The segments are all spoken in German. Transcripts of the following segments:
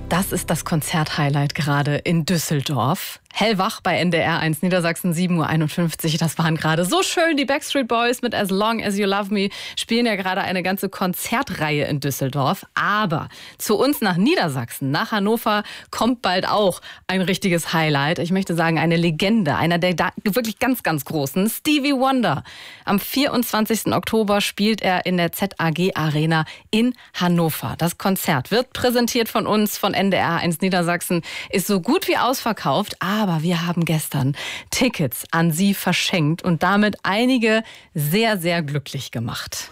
Das ist das Konzert-Highlight gerade in Düsseldorf. Hellwach bei NDR 1 Niedersachsen, 7:51 Uhr. Das waren gerade so schön. Die Backstreet Boys mit As Long As You Love Me spielen ja gerade eine ganze Konzertreihe in Düsseldorf. Aber zu uns nach Niedersachsen, nach Hannover, kommt bald auch ein richtiges Highlight. Ich möchte sagen, eine Legende, einer der wirklich ganz, ganz großen, Stevie Wonder. Am 24. Oktober spielt er in der ZAG Arena in Hannover. Das Konzert wird präsentiert von uns, von NDR 1 Niedersachsen, ist so gut wie ausverkauft. Aber wir haben gestern Tickets an Sie verschenkt und damit einige sehr, sehr glücklich gemacht.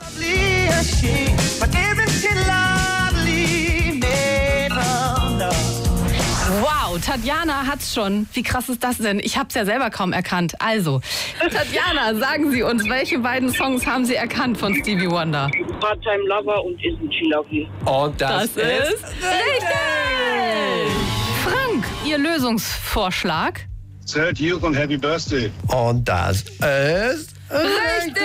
Wow, Tatjana hat's schon. Wie krass ist das denn? Ich hab's ja selber kaum erkannt. Also, Tatjana, sagen Sie uns, welche beiden Songs haben Sie erkannt von Stevie Wonder? Part-Time Lover und Isn't She Lovely. Und das ist richtig! Frank, Ihr Lösungsvorschlag? Third Youth und Happy Birthday. Und das ist Richtig!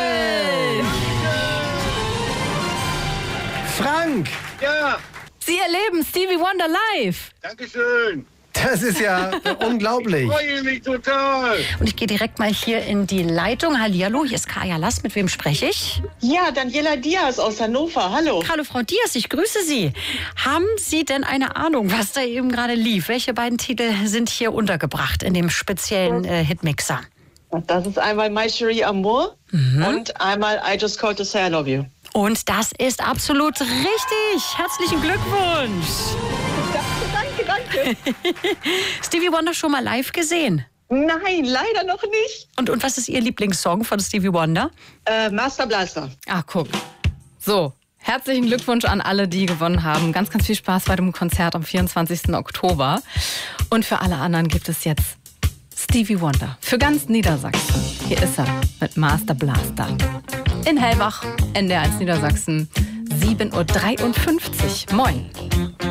Frank. Ja, Sie erleben Stevie Wonder live. Dankeschön. Das ist ja unglaublich. Ich freue mich total. Und ich gehe direkt mal hier in die Leitung. Hallihallo, hier ist Kaya Lass. Mit wem spreche ich? Ja, Daniela Diaz aus Hannover. Hallo. Hallo Frau Diaz, ich grüße Sie. Haben Sie denn eine Ahnung, was da eben gerade lief? Welche beiden Titel sind hier untergebracht in dem speziellen Hitmixer? Das ist einmal My Cherie Amour und einmal I Just Called to Say I Love You. Und das ist absolut richtig. Herzlichen Glückwunsch. Danke. Stevie Wonder schon mal live gesehen? Nein, leider noch nicht. Und was ist Ihr Lieblingssong von Stevie Wonder? Master Blaster. Ach, guck. So, herzlichen Glückwunsch an alle, die gewonnen haben. Ganz, ganz viel Spaß bei dem Konzert am 24. Oktober. Und für alle anderen gibt es jetzt Stevie Wonder. Für ganz Niedersachsen. Hier ist er mit Master Blaster. In Hellwach, NDR 1 Niedersachsen, 7:53 Uhr. Moin.